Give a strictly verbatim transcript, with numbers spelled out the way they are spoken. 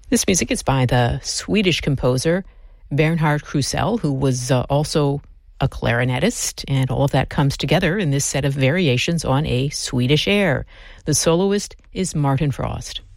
This music is by the Swedish composer Bernhard Krusell, who was uh, also a clarinetist, and all of that comes together in this set of variations on a Swedish air. The soloist is Martin Frost.